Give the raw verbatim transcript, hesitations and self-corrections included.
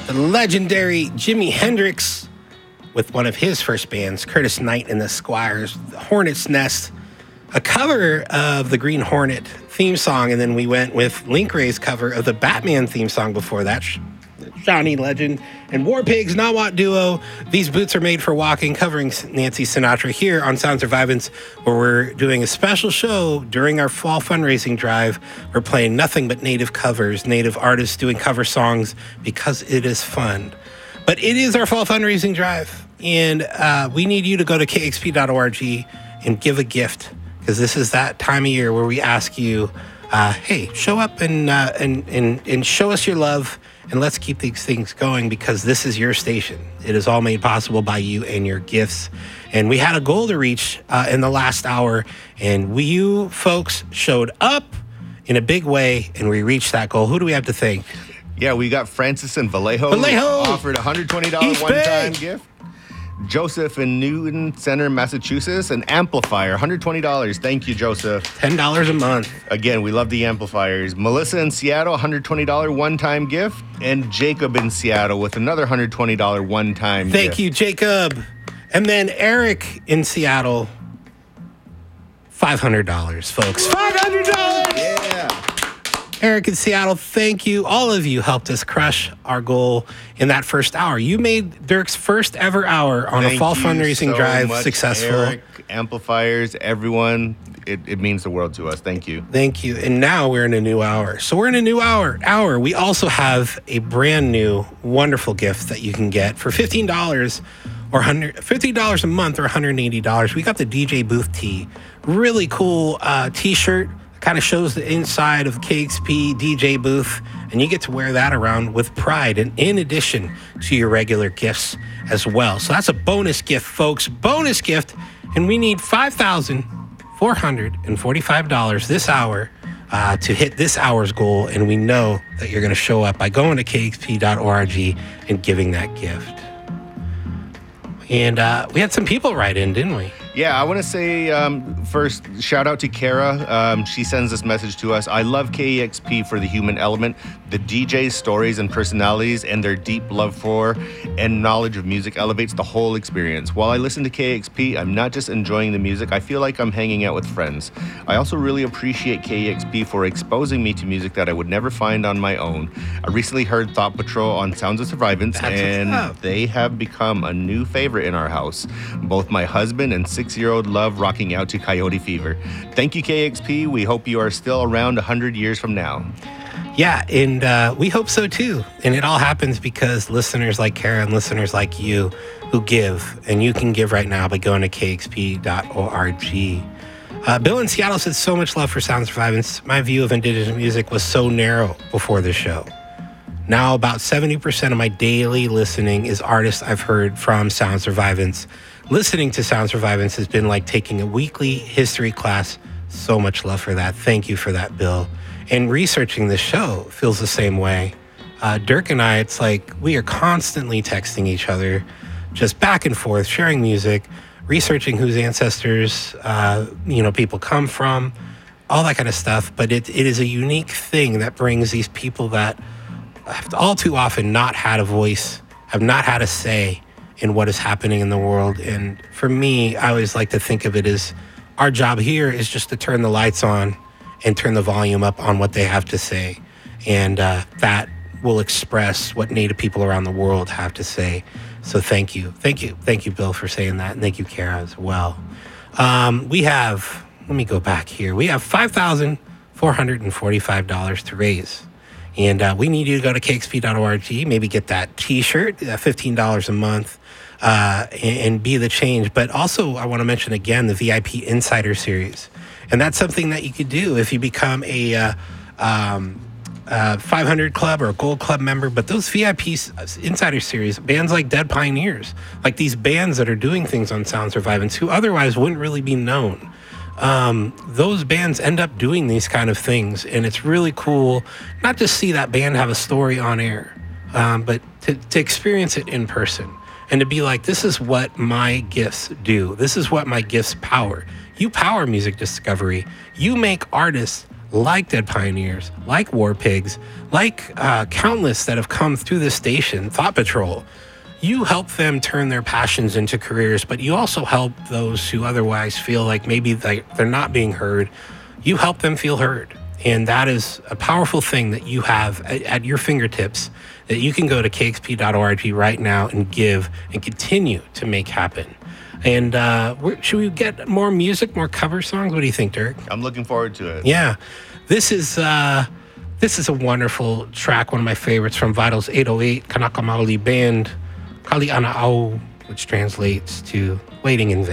the legendary Jimi Hendrix with one of his first bands, Curtis Knight and the Squires, the Hornet's Nest, a cover of the Green Hornet theme song, and then we went with Link Wray's cover of the Batman theme song before that, Johnny Legend, and War Pigs, Nawat Duo, These Boots Are Made for Walking, covering Nancy Sinatra here on Sound Survivance, where we're doing a special show during our fall fundraising drive. We're playing nothing but native covers, native artists doing cover songs, because it is fun. But it is our fall fundraising drive, and uh, we need you to go to k x p dot org and give a gift, because this is that time of year where we ask you, uh, hey, show up and, uh, and, and, and show us your love. And let's keep these things going, because this is your station. It is all made possible by you and your gifts. And we had a goal to reach uh, in the last hour, and we, you folks showed up in a big way, and we reached that goal. Who do we have to thank? Yeah, we got Francis and Vallejo. Vallejo! Offered a one hundred twenty dollars one-time gift. Joseph in Newton Center, Massachusetts, an amplifier, one hundred twenty dollars. Thank you, Joseph. ten dollars a month. Again, we love the amplifiers. Melissa in Seattle, one hundred twenty dollars one-time gift. And Jacob in Seattle with another one hundred twenty dollars one-time Thank gift. you, Jacob. And then Eric in Seattle, five hundred dollars, folks. five hundred dollars! Yeah. Eric in Seattle, thank you. All of you helped us crush our goal in that first hour. You made Dirk's first ever hour on Thank a fall you fundraising so drive much, successful. Eric, amplifiers, everyone. It, it means the world to us. Thank you. Thank you. And now we're in a new hour. So we're in a new hour. Hour. We also have a brand new, wonderful gift that you can get for fifteen dollars or one hundred, fifteen dollars a month or one hundred eighty dollars. We got the D J Booth tee. Really cool uh, t-shirt. Kind of shows the inside of K X P D J booth, and you get to wear that around with pride, and in addition to your regular gifts as well. So that's a bonus gift, folks. Bonus gift, and we need five thousand four hundred forty-five dollars this hour uh, to hit this hour's goal, and we know that you're going to show up by going to k x p dot org and giving that gift. And uh, we had some people write in, didn't we? Yeah, I want to say um, first, shout out to Kara. Um, she sends this message to us. I love K E X P for the human element, the D J's stories and personalities, and their deep love for and knowledge of music elevates the whole experience. While I listen to K E X P, I'm not just enjoying the music, I feel like I'm hanging out with friends. I also really appreciate K E X P for exposing me to music that I would never find on my own. I recently heard Thought Patrol on Sounds of Survivance, That's and they have become a new favorite in our house. Both my husband and six-year-old love rocking out to Coyote Fever. Thank you, K X P. We hope you are still around one hundred years from now. Yeah, and uh, we hope so too. And it all happens because listeners like Kara and listeners like you who give. And you can give right now by going to k x p dot org. Uh, Bill in Seattle said, so much love for Sound Survivance. My view of indigenous music was so narrow before the show. Now about seventy percent of my daily listening is artists I've heard from Sound Survivance. Listening to Sound Survivance has been like taking a weekly history class. So much love for that. Thank you for that, Bill. And researching the show feels the same way. Uh, Dirk and I, it's like we are constantly texting each other, just back and forth, sharing music, researching whose ancestors, uh, you know, people come from, all that kind of stuff. But it, it is a unique thing that brings these people that have all too often not had a voice, have not had a say in what is happening in the world. And for me, I always like to think of it as our job here is just to turn the lights on and turn the volume up on what they have to say. And uh, that will express what Native people around the world have to say. So thank you. Thank you. Thank you, Bill, for saying that. And thank you, Kara, as well. Um, we have, let me go back here. We have five thousand four hundred forty-five dollars to raise. And uh, we need you to go to k x p dot org, maybe get that t-shirt, uh, fifteen dollars a month, uh, and, and be the change. But also, I want to mention again the V I P Insider Series. And that's something that you could do if you become a uh, um, uh, five hundred Club or a Gold Club member. But those V I P Insider Series, bands like Dead Pioneers, like these bands that are doing things on Sound Survivance who otherwise wouldn't really be known. Um, those bands end up doing these kind of things, and it's really cool not to see that band have a story on air, um, but to, to experience it in person and to be like, this is what my gifts do. This is what my gifts power. You power music discovery. You make artists like Dead Pioneers, like War Pigs, like uh, countless that have come through this station, Thought Patrol. You help them turn their passions into careers, but you also help those who otherwise feel like maybe they, they're not being heard. You help them feel heard. And that is a powerful thing that you have at, at your fingertips, that you can go to k x p dot org right now and give and continue to make happen. And uh, should we get more music, more cover songs? What do you think, Dirk? I'm looking forward to it. Yeah. This is uh, this is a wonderful track, one of my favorites from Vitals eight oh eight, Kanaka Maoli Band, Kali Ana Au, which translates to Waiting in Vain.